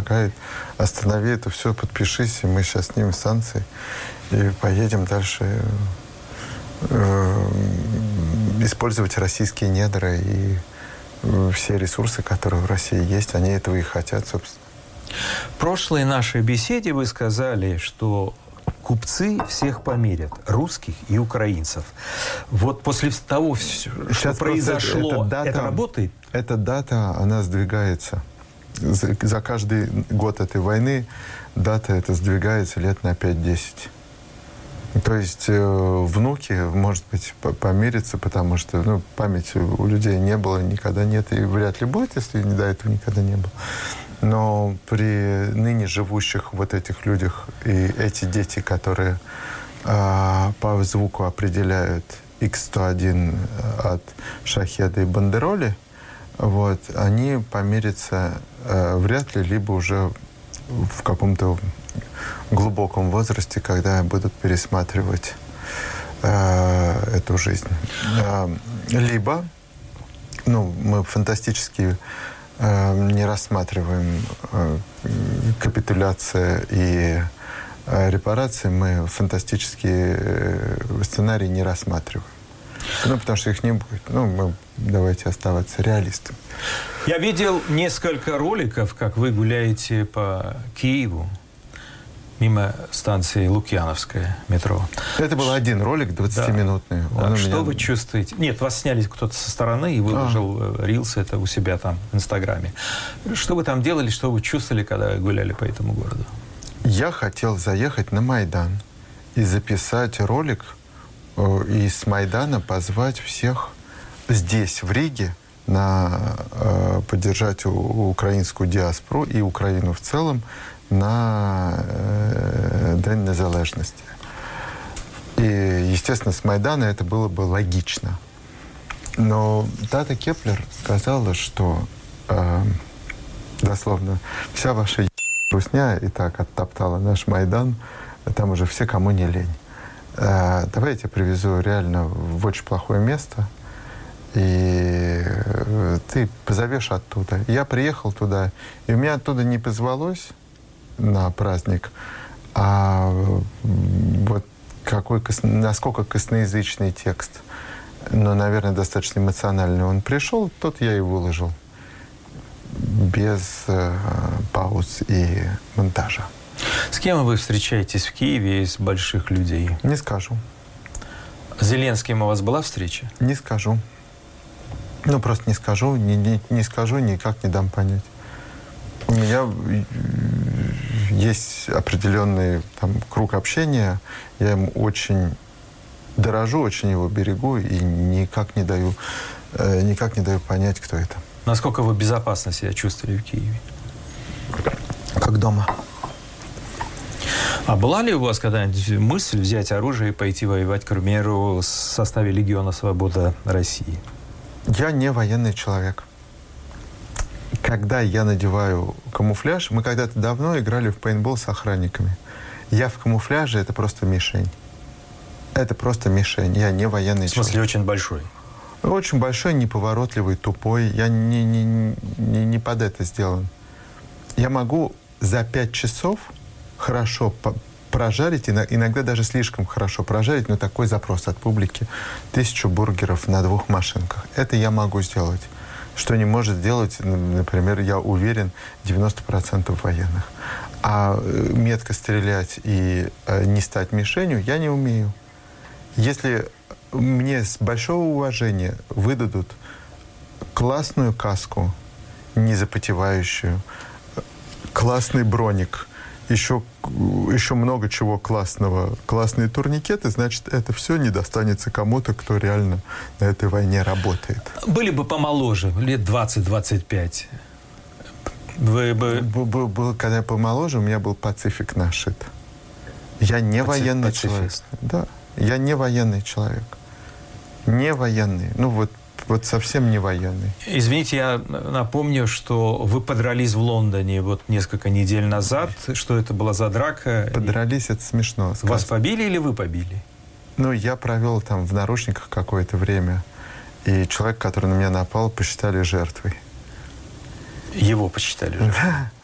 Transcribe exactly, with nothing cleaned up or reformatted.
предлагает: останови это все, подпишись, и мы сейчас снимем санкции и поедем дальше э, использовать российские недра и все ресурсы, которые в России есть, они этого и хотят, собственно. В прошлой нашей беседе вы сказали, что купцы всех померят, русских и украинцев. Вот после того, что Сейчас произошло, эта дата, это работает? Эта дата, она сдвигается. За, за каждый год этой войны дата эта сдвигается лет на пять-десять. То есть э, внуки, может быть, помирятся, потому что ну, памяти у людей не было, никогда нет, и вряд ли будет, если до этого никогда не было. Но при ныне живущих вот этих людях и эти дети, которые э, по звуку определяют икс сто один от Шахеда и Бандероли, вот, они помирятся э, вряд ли, либо уже в каком-то глубоком возрасте, когда будут пересматривать э, эту жизнь. Э, либо, ну, мы фантастически э, не рассматриваем э, капитуляция и э, репарации, мы фантастические э, сценарии не рассматриваем. Ну, потому что их не будет. Ну, мы давайте оставаться реалистами. Я видел несколько роликов, как вы гуляете по Киеву, мимо станции Лукьяновская, метро. Это был один ролик, двадцатиминутный. Да. Да. Что меня... вы чувствуете? Нет, вас сняли кто-то со стороны и выложил а. рилс это у себя там в Инстаграме. Что вы там делали, что вы чувствовали, когда гуляли по этому городу? Я хотел заехать на Майдан и записать ролик, и с Майдана позвать всех здесь, в Риге, на э, поддержать у, украинскую диаспору и Украину в целом на э, День незалежности. И, естественно, с Майдана это было бы логично. Но Тата Кеплер сказала, что э, дословно вся ваша русня и так оттоптала наш Майдан, там уже все, кому не лень. Э, давай я тебя привезу реально в очень плохое место, и ты позовешь оттуда. Я приехал туда, и у меня оттуда не позвалось на праздник, а вот какой, насколько косноязычный текст, но, наверное, достаточно эмоциональный он пришел, тот я и выложил. Без э, пауз и монтажа. С кем вы встречаетесь в Киеве из больших людей? Не скажу. С Зеленским у вас была встреча? Не скажу. Ну, просто не скажу, не, не, не скажу, никак не дам понять. У меня есть определенный там, круг общения, я ему очень дорожу, очень его берегу и никак не даю, э, никак не даю понять, кто это. Насколько вы безопасно себя чувствовали в Киеве? Как дома. А была ли у вас когда-нибудь мысль взять оружие и пойти воевать, к примеру, в составе Легиона Свобода России? Я не военный человек. Когда я надеваю камуфляж, мы когда-то давно играли в пейнтбол с охранниками. Я в камуфляже, это просто мишень. Это просто мишень. Я не военный человек. В смысле, человек. Очень большой? Очень большой, неповоротливый, тупой. Я не, не, не, не под это сделан. Я могу за пять часов хорошо прожарить, иногда даже слишком хорошо прожарить, но такой запрос от публики. Тысячу бургеров на двух машинках. Это я могу сделать. Что не может сделать, например, я уверен, девяносто процентов военных. А метко стрелять и не стать мишенью я не умею. Если мне с большого уважения выдадут классную каску, не запотевающую, классный броник, еще, еще много чего классного, классные турникеты, значит, это все не достанется кому-то, кто реально на этой войне работает. Были бы помоложе, лет двадцать-двадцать пять. Вы бы... Был, был, был, когда я помоложе, у меня был пацифик нашит. Я не Паци... военный пацифист. человек. Да, я не военный человек. Не военный. Ну вот, вот совсем не военный. Извините, я напомню, что вы подрались в Лондоне вот несколько недель назад. Что это была за драка? Подрались, это смешно сказать. Вас побили или вы побили? Ну, я провел там в наручниках какое-то время. И человек, который на меня напал, посчитали жертвой. Его посчитали жертвой? Да.